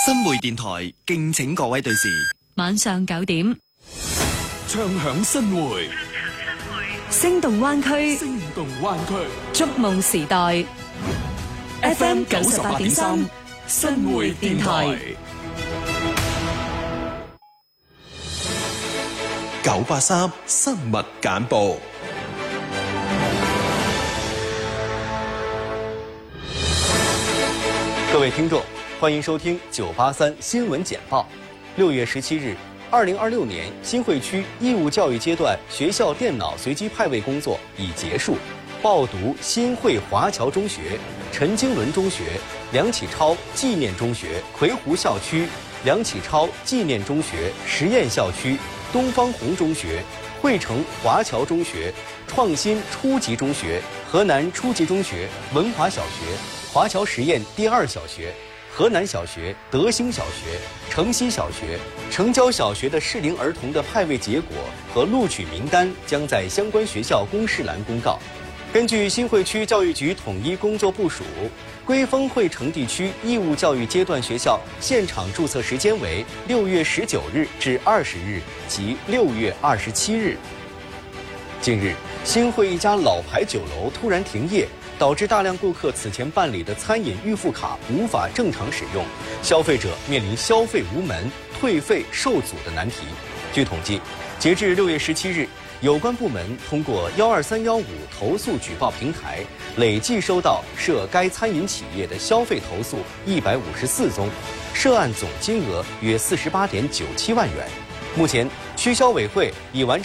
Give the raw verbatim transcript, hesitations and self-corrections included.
新媒電台敬請各位對視。 晚上九點， 唱響新會， 聲動灣區， 聲動灣區， 觸夢時代 ，F M 九十八點三，新會電台。 九八三新聞簡報。 各位聽眾，歡迎收聽九八三新聞簡報。六月十七日，二零二六年新會區義務教育階段學校電腦隨機派位工作已結束。報讀新會華僑中學、陳經綸中學、梁啟超紀念中學、葵湖校區、梁啟超紀念中學、實驗校區、東方紅中學、惠城華僑中學、創新初級中學、河南初級中學、文華小學、華僑實驗第二小學、河南小學、德興小學、城西小學、城郊小學的適齡兒童的派位結果和錄取名單將在相關學校公示欄公告。根據新會區教育局統一工作部署，歸豐惠城地區義務教育階段學校現場注冊時間為六月十九日至二十日及六月二十七日。近日，新會一家老牌酒樓突然停業，導致大量顧客此前辦理的餐飲預付卡無法正常使用，消費者面臨消費無門、退費受阻的難題。據統計，截至六月十七日，有關部門通過幺二三幺五投訴舉報平台，累計收到涉該餐飲企業的消費投訴一百五十四宗，涉案總金額約四十八點九七萬元。目前，區消委會已完成